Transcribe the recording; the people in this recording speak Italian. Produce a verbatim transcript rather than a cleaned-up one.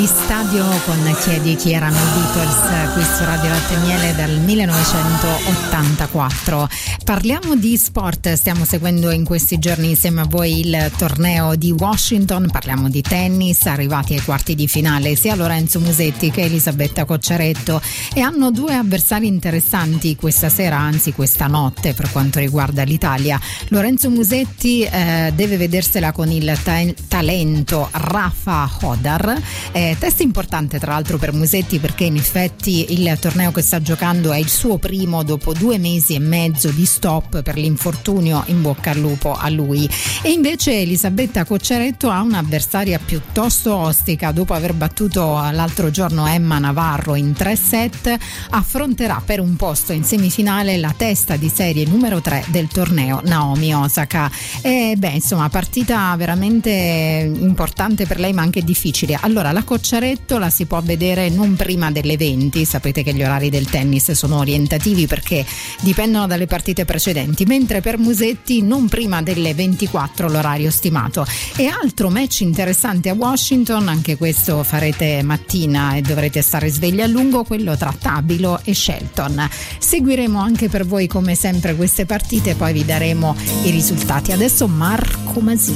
Gli Stadio con Chiedi chi erano i Beatles qui su Radio Latte e Miele dal millenovecentottantaquattro. Parliamo di sport, stiamo seguendo in questi giorni insieme a voi il torneo di Washington, parliamo di tennis, arrivati ai quarti di finale sia Lorenzo Musetti che Elisabetta Cocciaretto, e hanno due avversari interessanti questa sera, anzi questa notte per quanto riguarda l'Italia. Lorenzo Musetti eh, deve vedersela con il ta- talento Rafa Hodar. Eh, test importante tra l'altro per Musetti, perché in effetti il torneo che sta giocando è il suo primo dopo due mesi e mezzo di stop per l'infortunio, in bocca al lupo a lui. E invece Elisabetta Cocciaretto ha un'avversaria piuttosto ostica, dopo aver battuto l'altro giorno Emma Navarro in tre set affronterà per un posto in semifinale la testa di serie numero tre del torneo, Naomi Osaka. E beh, insomma, partita veramente importante per lei ma anche difficile. Allora, la Cocciaretto la si può vedere non prima delle venti, sapete che gli orari del tennis sono orientativi perché dipendono dalle partite precedenti, mentre per Musetti non prima delle ventiquattro l'orario stimato. E altro match interessante a Washington, anche questo farete mattina e dovrete stare svegli a lungo, quello tra Tabilo e Shelton. Seguiremo anche per voi come sempre queste partite, poi vi daremo i risultati. Adesso Marco Masini.